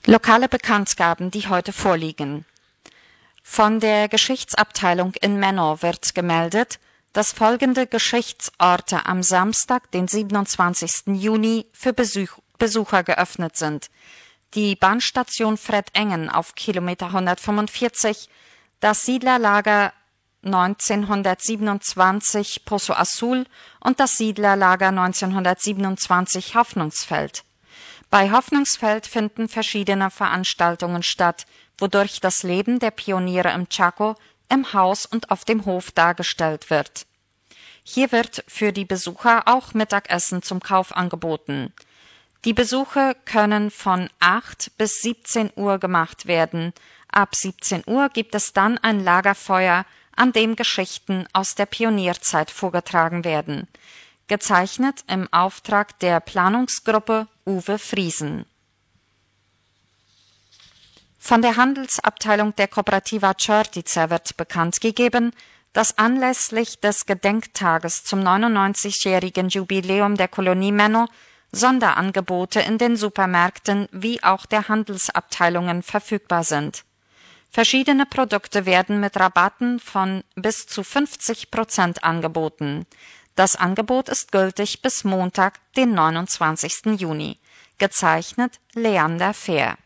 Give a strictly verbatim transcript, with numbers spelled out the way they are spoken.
Lokale Bekanntgaben, die heute vorliegen. Von der Geschichtsabteilung in Menno wird gemeldet, dass folgende Geschichtsorte am Samstag, den siebenundzwanzigsten Juni, für Besuch, Besucher geöffnet sind. Die Bahnstation Fred-Engen auf Kilometer hundertfünfundvierzig, das Siedlerlager neunzehnhundertsiebenundzwanzig Poço Azul und das Siedlerlager neunzehnhundertsiebenundzwanzig Hoffnungsfeld. Bei Hoffnungsfeld finden verschiedene Veranstaltungen statt, wodurch das Leben der Pioniere im Chaco im Haus und auf dem Hof dargestellt wird. Hier wird für die Besucher auch Mittagessen zum Kauf angeboten. Die Besuche können von acht bis siebzehn Uhr gemacht werden. Ab siebzehn Uhr gibt es dann ein Lagerfeuer, an dem Geschichten aus der Pionierzeit vorgetragen werden. Gezeichnet im Auftrag der Planungsgruppe Uwe Friesen. Von der Handelsabteilung der Cooperativa Čortica wird bekannt gegeben, dass anlässlich des Gedenktages zum neunundneunzigjährigen Jubiläum der Kolonie Menno Sonderangebote in den Supermärkten wie auch der Handelsabteilungen verfügbar sind. Verschiedene Produkte werden mit Rabatten von bis zu fünfzig Prozent angeboten. Das Angebot ist gültig bis Montag, den neunundzwanzigsten Juni. Gezeichnet Leander Fehr.